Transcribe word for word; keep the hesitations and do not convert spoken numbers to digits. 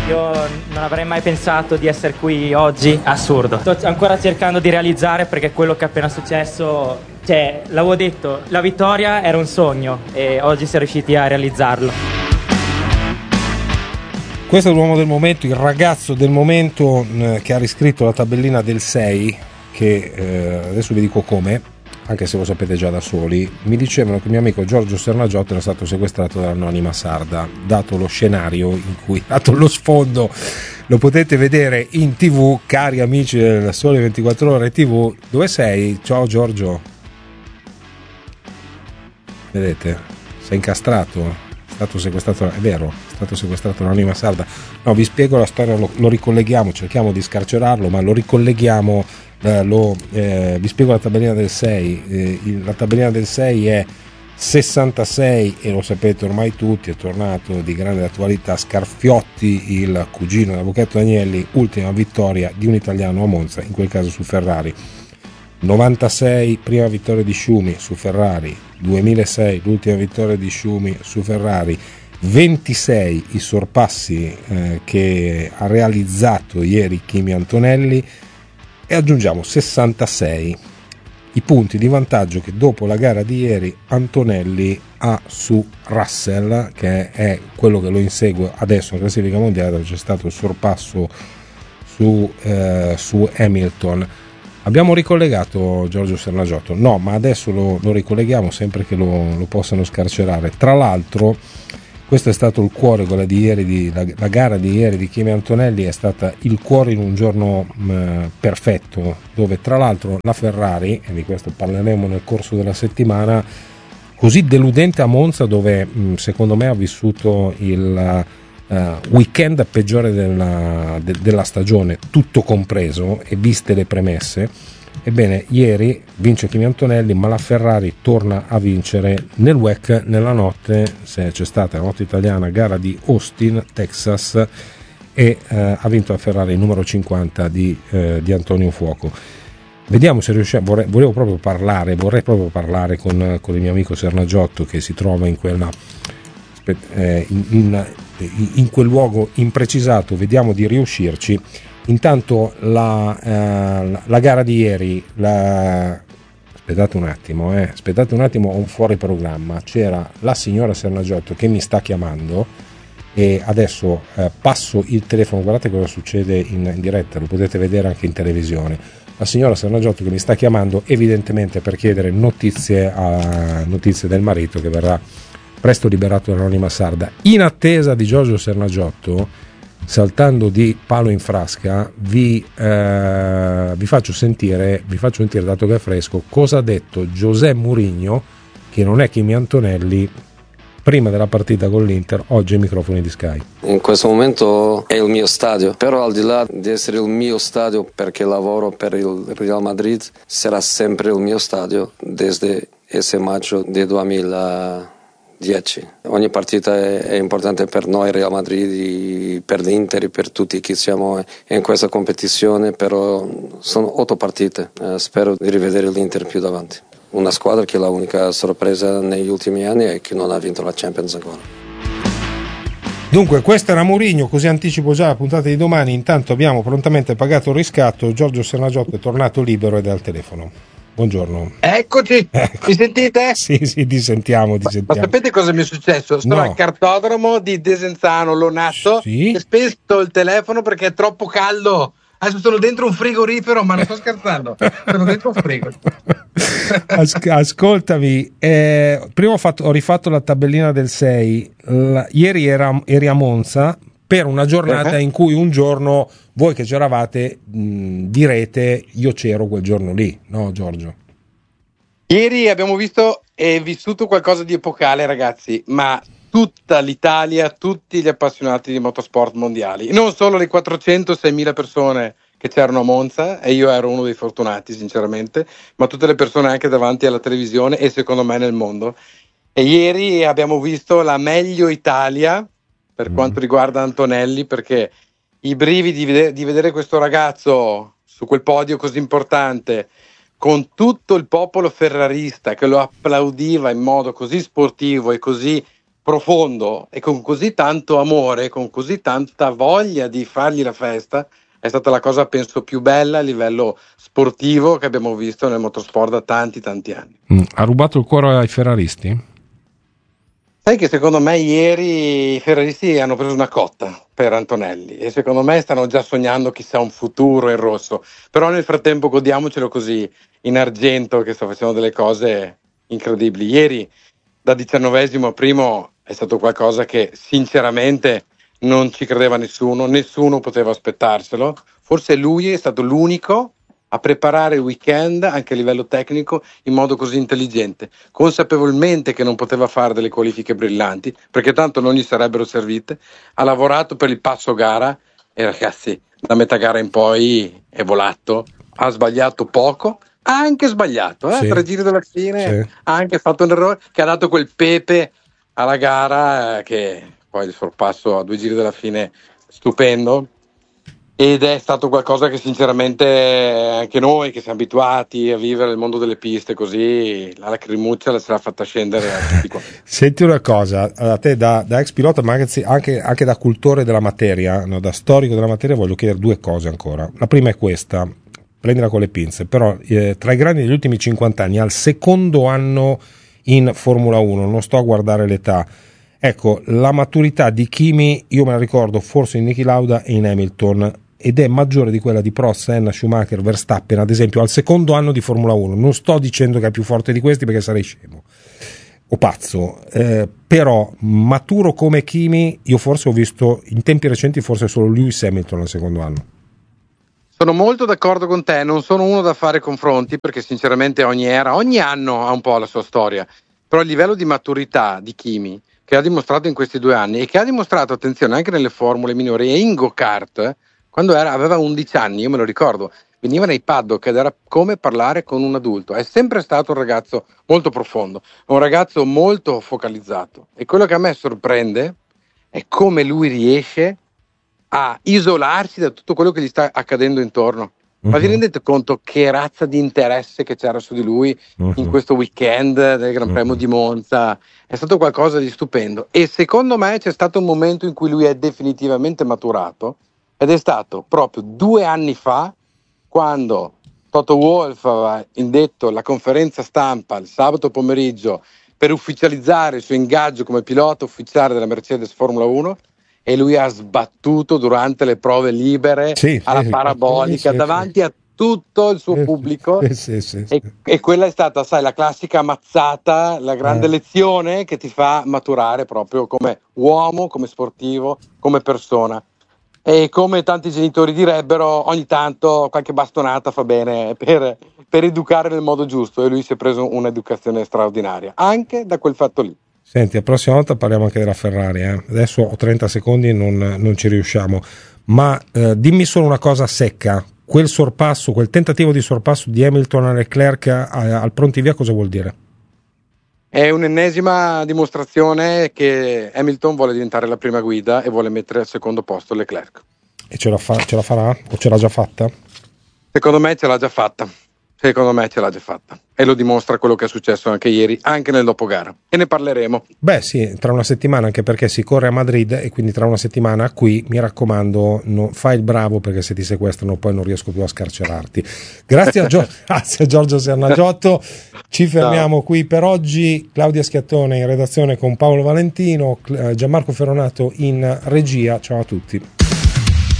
Io non avrei mai pensato di essere qui oggi, assurdo. Sto ancora cercando di realizzare, perché quello che è appena successo, cioè, l'avevo detto, la vittoria era un sogno e oggi siamo riusciti a realizzarlo. Questo è l'uomo del momento, il ragazzo del momento eh, che ha riscritto la tabellina del sei, che eh, adesso vi dico come, anche se lo sapete già da soli. Mi dicevano che il mio amico Giorgio Sernagiotto era stato sequestrato dall'anonima sarda. Dato lo scenario in cui, dato lo sfondo, lo potete vedere in tv, cari amici del Sole ventiquattro Ore tivù. Dove sei? Ciao Giorgio. Vedete? Sei incastrato? È stato sequestrato, è vero, è stato sequestrato l'anonima sarda. No, vi spiego la storia, lo, lo ricolleghiamo, cerchiamo di scarcerarlo, ma lo ricolleghiamo. Eh, lo, eh, vi spiego la tabellina del sei. Eh, il, la tabellina del sei è sessantasei e lo sapete ormai tutti, è tornato di grande attualità Scarfiotti, il cugino dell'avvocato Agnelli, ultima vittoria di un italiano a Monza, in quel caso su Ferrari. novantasei prima vittoria di Schumi su Ferrari, duemilasei l'ultima vittoria di Schumi su Ferrari, ventisei i sorpassi eh, che ha realizzato ieri Kimi Antonelli, e aggiungiamo sessantasei i punti di vantaggio che dopo la gara di ieri Antonelli ha su Russell, che è quello che lo insegue adesso in classifica mondiale, dove c'è stato il sorpasso su, eh, su Hamilton. Abbiamo ricollegato Giorgio Sernagiotto? No, ma adesso lo, lo ricolleghiamo sempre che lo, lo possano scarcerare. Tra l'altro, questo è stato il cuore, quella di ieri, di, la, la gara di ieri di Kimi Antonelli è stata il cuore in un giorno mh, perfetto, dove tra l'altro la Ferrari, e di questo parleremo nel corso della settimana, così deludente a Monza, dove mh, secondo me ha vissuto il uh, weekend peggiore della, de, della stagione, tutto compreso e viste le premesse. Ebbene, ieri vince Kimi Antonelli, ma la Ferrari torna a vincere nel W E C nella notte, se c'è stata la notte italiana, gara di Austin, Texas, e eh, ha vinto la Ferrari numero cinquanta di, eh, di Antonio Fuoco. Vediamo se riusciamo, vorrei, volevo proprio parlare, vorrei proprio parlare con, con il mio amico Sernagiotto, che si trova in quella eh, in, in, in quel luogo imprecisato. Vediamo di riuscirci. Intanto la, eh, la gara di ieri, la... aspettate un attimo, eh. aspettate un attimo, ho un fuori programma. C'era la signora Sernagiotto che mi sta chiamando e adesso eh, passo il telefono. Guardate cosa succede in, in diretta, lo potete vedere anche in televisione. La signora Sernagiotto che mi sta chiamando evidentemente per chiedere notizie, a, notizie del marito, che verrà presto liberato dall'anonima sarda. In attesa di Giorgio Sernagiotto, saltando di palo in frasca, vi, eh, vi faccio sentire, vi faccio sentire, dato che è fresco, cosa ha detto José Mourinho, che non è Kimi Antonelli, prima della partita con l'Inter, oggi ai microfoni di Sky. In questo momento è il mio stadio, però al di là di essere il mio stadio perché lavoro per il Real Madrid, sarà sempre il mio stadio desde ese maggio del duemiladieci. Ogni partita è, è importante per noi, Real Madrid, per l'Inter e per tutti che siamo in questa competizione, però sono otto partite, eh, spero di rivedere l'Inter più davanti. Una squadra che è l'unica sorpresa negli ultimi anni e che non ha vinto la Champions ancora. Dunque, questo era Mourinho, così anticipo già la puntata di domani. Intanto abbiamo prontamente pagato il riscatto. Giorgio Sernagiotto è tornato libero ed è al telefono. Buongiorno. Eccoci, ecco. Mi sentite? Sì, sì, ti sentiamo, ti ma, sentiamo. Ma sapete cosa mi è successo? Sto no. al cartodromo di Desenzano, Lonato, sì? e spento il telefono perché è troppo caldo. Adesso sono dentro un frigorifero, ma non sto scherzando, sono dentro un frigo. As- ascoltami, eh, prima ho, fatto, ho rifatto la tabellina del sei. La, ieri era, eri a Monza per una giornata uh-huh. in cui un giorno voi che c'eravate mh, direte io c'ero quel giorno lì, no Giorgio? Ieri abbiamo visto e vissuto qualcosa di epocale, ragazzi, ma tutta l'Italia, tutti gli appassionati di motorsport mondiali, non solo le quattrocentoseimila persone che c'erano a Monza, e io ero uno dei fortunati sinceramente, ma tutte le persone anche davanti alla televisione e secondo me nel mondo. E ieri abbiamo visto la meglio Italia per mm. quanto riguarda Antonelli, perché i brividi di vedere, di vedere questo ragazzo su quel podio così importante, con tutto il popolo ferrarista che lo applaudiva in modo così sportivo e così profondo e con così tanto amore, con così tanta voglia di fargli la festa, è stata la cosa penso più bella a livello sportivo che abbiamo visto nel motorsport da tanti tanti anni. Mm. Ha rubato il cuore ai ferraristi? Sai che secondo me ieri i ferraristi hanno preso una cotta per Antonelli e secondo me stanno già sognando chissà un futuro in rosso, però nel frattempo godiamocelo così in argento che sta facendo delle cose incredibili. Ieri da diciannovesimo a primo è stato qualcosa che sinceramente non ci credeva nessuno, nessuno poteva aspettarselo, forse lui è stato l'unico a preparare il weekend anche a livello tecnico in modo così intelligente, consapevolmente che non poteva fare delle qualifiche brillanti perché tanto non gli sarebbero servite, ha lavorato per il passo gara e ragazzi da metà gara in poi è volato, ha sbagliato poco, ha anche sbagliato, eh? Sì. Tre giri dalla fine Sì. ha anche fatto un errore che ha dato quel pepe alla gara, eh, che poi il sorpasso a due giri dalla fine stupendo, ed è stato qualcosa che sinceramente anche noi che siamo abituati a vivere il mondo delle piste così, la lacrimuccia la se l'ha fatta scendere a tutti qua. Senti una cosa, a te da, da ex pilota ma anche, anche da cultore della materia, no, da storico della materia, voglio chiedere due cose ancora. La prima è questa, prendila con le pinze, però eh, tra i grandi degli ultimi cinquanta anni al secondo anno in Formula uno, non sto a guardare l'età, ecco, la maturità di Kimi io me la ricordo forse in Niki Lauda e in Hamilton, ed è maggiore di quella di Prost, Senna, Schumacher, Verstappen ad esempio al secondo anno di Formula uno. Non sto dicendo che è più forte di questi perché sarei scemo o pazzo, eh, però maturo come Kimi io forse ho visto in tempi recenti forse solo Lewis Hamilton al secondo anno. Sono molto d'accordo con te, non sono uno da fare confronti perché sinceramente ogni era, ogni anno ha un po' la sua storia, però il livello di maturità di Kimi che ha dimostrato in questi due anni e che ha dimostrato, attenzione, anche nelle formule minori e in go-kart, eh, quando era, aveva undici anni, io me lo ricordo, veniva nei paddock ed era come parlare con un adulto. È sempre stato un ragazzo molto profondo, un ragazzo molto focalizzato. E quello che a me sorprende è come lui riesce a isolarsi da tutto quello che gli sta accadendo intorno. Uh-huh. Ma vi rendete conto che razza di interesse che c'era su di lui uh-huh. in questo weekend del Gran Premio uh-huh. di Monza? È stato qualcosa di stupendo. E secondo me c'è stato un momento in cui lui è definitivamente maturato. Ed è stato proprio due anni fa quando Toto Wolff aveva indetto la conferenza stampa il sabato pomeriggio per ufficializzare il suo ingaggio come pilota ufficiale della Mercedes Formula uno e lui ha sbattuto durante le prove libere sì, alla sì, parabolica sì, davanti sì. a tutto il suo pubblico sì, sì, sì, sì. E, e quella è stata, sai, la classica mazzata, la grande eh. lezione che ti fa maturare proprio come uomo, come sportivo, come persona. E come tanti genitori direbbero, ogni tanto qualche bastonata fa bene per, per educare nel modo giusto, e lui si è preso un'educazione straordinaria, anche da quel fatto lì. Senti, la prossima volta parliamo anche della Ferrari, eh? Adesso ho trenta secondi e non, non ci riusciamo, ma eh, dimmi solo una cosa secca, quel sorpasso, quel tentativo di sorpasso di Hamilton a Leclerc a, al pronti via cosa vuol dire? È un'ennesima dimostrazione che Hamilton vuole diventare la prima guida e vuole mettere al secondo posto Leclerc. E ce la, fa, ce la farà? O ce l'ha già fatta? Secondo me ce l'ha già fatta. Secondo me ce l'ha già fatta. E lo dimostra quello che è successo anche ieri, anche nel dopogara. E ne parleremo. Beh sì, tra una settimana, anche perché si corre a Madrid e quindi tra una settimana qui, mi raccomando, no, fai il bravo perché se ti sequestrano poi non riesco più a scarcerarti. Grazie a, Gio- grazie a Giorgio Sernagiotto. Ci fermiamo no. qui per oggi. Claudia Schiattone in redazione con Paolo Valentino, Gianmarco Ferronato in regia. Ciao a tutti.